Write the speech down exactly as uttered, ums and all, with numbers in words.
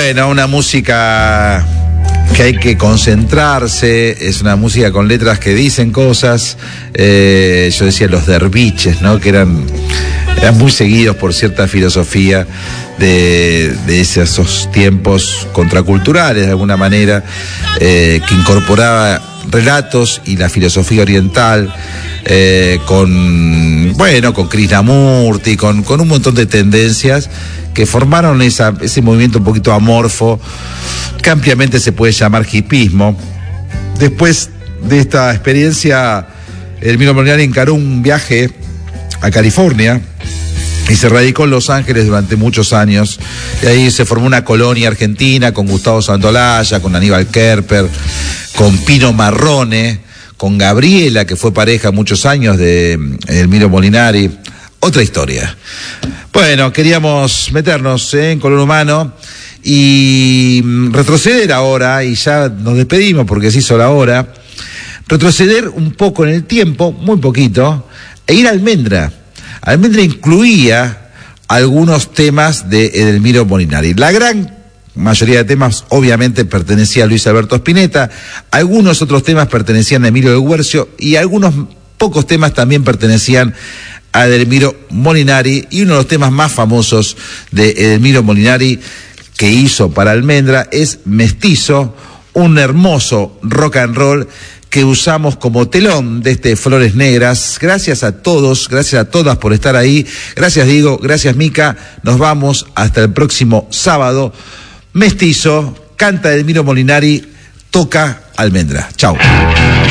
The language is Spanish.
Bueno, una música que hay que concentrarse, es una música con letras que dicen cosas. Eh, yo decía los derviches, ¿no? Que eran, eran muy seguidos por cierta filosofía de, de esos tiempos contraculturales, de alguna manera, eh, que incorporaba relatos y la filosofía oriental, eh, con, bueno, con Krishnamurti, con, con un montón de tendencias que formaron esa, ese movimiento un poquito amorfo, que ampliamente se puede llamar hipismo. Después de esta experiencia, Edelmiro Molinari encaró un viaje a California y se radicó en Los Ángeles durante muchos años. Y ahí se formó una colonia argentina con Gustavo Santolaya, con Aníbal Kerper, con Pino Marrone, con Gabriela, que fue pareja muchos años de Edelmiro Molinari. Otra historia. Bueno, queríamos meternos ¿eh? en Color Humano y retroceder ahora, y ya nos despedimos porque se hizo la hora, retroceder un poco en el tiempo, muy poquito, e ir a Almendra. Almendra incluía algunos temas de Edelmiro Molinari. La gran mayoría de temas obviamente pertenecía a Luis Alberto Spinetta, algunos otros temas pertenecían a Emilio del Guercio y algunos pocos temas también pertenecían a Edelmiro Molinari, y uno de los temas más famosos de Edelmiro Molinari que hizo para Almendra es Mestizo, un hermoso rock and roll que usamos como telón de este Flores Negras. Gracias a todos, gracias a todas por estar ahí. Gracias Diego, gracias Mica. Nos vamos hasta el próximo sábado. Mestizo, canta Edelmiro Molinari, toca Almendra. Chau.